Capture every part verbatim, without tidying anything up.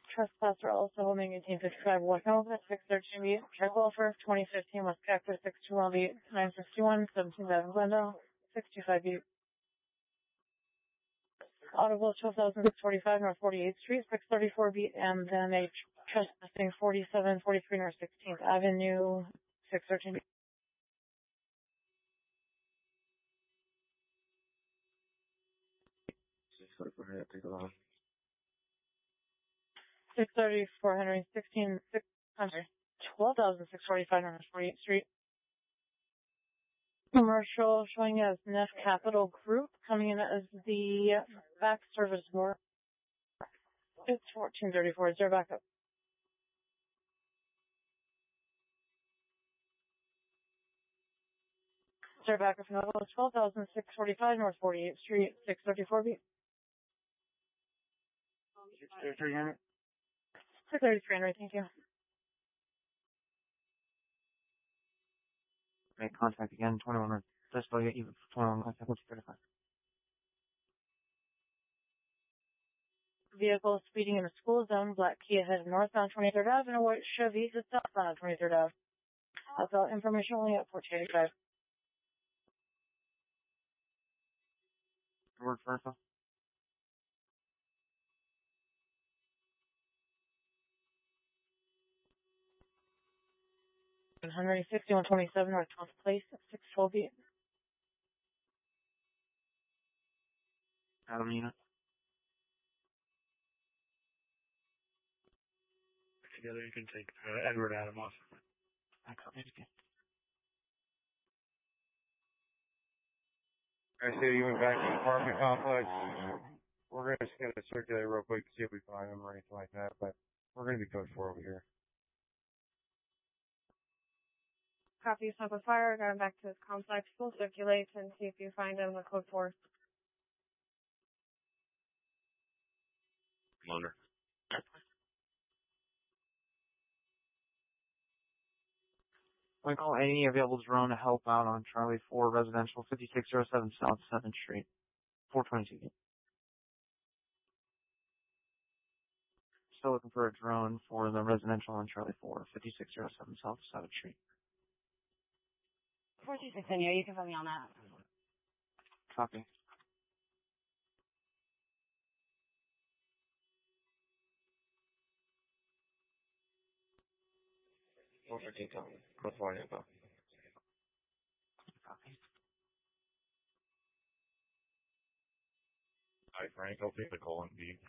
Trespasser also holding eighteen fifty-five West Elvis, six thirteen beat. Check Wolfer, twenty fifteen West Cactus, six twenty-one beat. nine sixty-one, seventeen Seven Glendale, sixty-five beat. Audible twelve thousand six hundred forty-five North forty-eighth Street, six thirty-four beat, and then a trespassing forty-seven forty-three North sixteenth Avenue, six thirteen beat. six thirty-four Henry, sixteen, six, I'm sorry, twelve thousand six hundred forty-five North forty-eighth Street. Commercial showing as Neff Capital Group, coming in as the back service more. It's fourteen thirty-four. Is there backup? Is there backup from the twelve thousand six hundred forty-five North forty-eighth Street, six thirty-four beat? six thirty-three Henry. six thirty-three Henry, thank you. Make contact again, twenty-one. Just go get you twenty-one, contact thirty-five. Vehicle speeding in the school zone, black Kia headed northbound twenty-third Avenue, and a white Chevy is southbound twenty-third Avenue. That's all information only at fourteen eighty-five. Word first, though. Henry, fifty-one twenty-seven North twelfth Place, six twelve beat. Adam unit. Together you can take uh, Edward Adam off. I copy it again. I see you went back to the apartment complex. We're going to just to circulate real quick to see if we find them or anything like that, but we're going to be code four over here. Copy, stop a fire, going back to this complex. We'll circulate and see if you find them with code four. Commander. We call any available drone to help out on Charlie four Residential, fifty-six oh seven South seventh Street, four twenty-two. Still looking for a drone for the residential on Charlie four, fifty-six oh seven South seventh Street. four two six in here, you can put me on that. Copy. four fifteen, code four info. Copy. Hi, Frank. I'll take the call and B.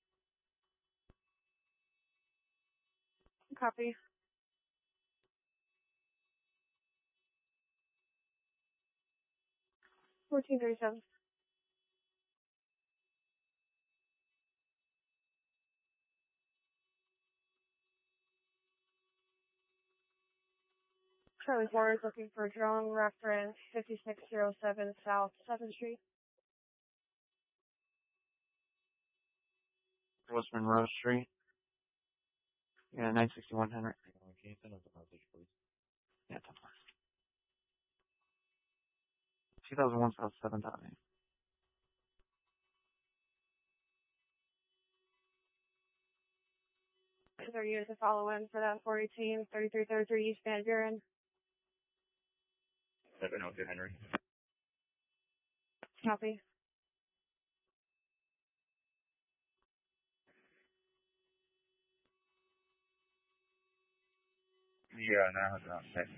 Copy. fourteen thirty-seven. Charlie four is looking for drone reference fifty-six oh seven South seventh Street. West Monroe Street. Yeah, nine sixty-one Henry. Can you send us a message, please? Yeah, ten plus. two thousand one South seventh Avenue. Is there you to follow in for that four eighteen, thirty-three thirty-three East Van Buren? seven oh two Henry. Copy. Yeah, now it's not set.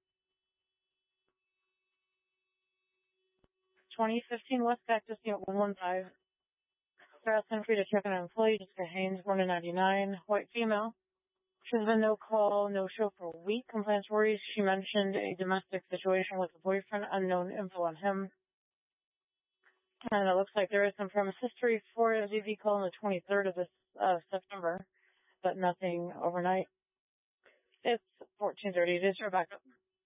twenty fifteen West Cactus, unit one one five. Fast entry to check on an employee, Jessica Haynes, born in ninety-nine, white female. She's been no call, no show for a week. Complaints worries. She mentioned a domestic situation with a boyfriend, unknown info on him. And it looks like there is some premise history for a Z V call on the twenty-third of this uh, September, but nothing overnight. It's fourteen thirty. It is your backup.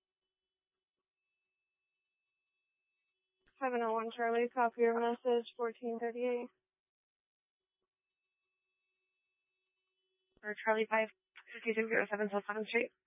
seven oh one Charlie, copy your message, fourteen thirty-eight. For Charlie five, fifty-six oh seven South seventh Street.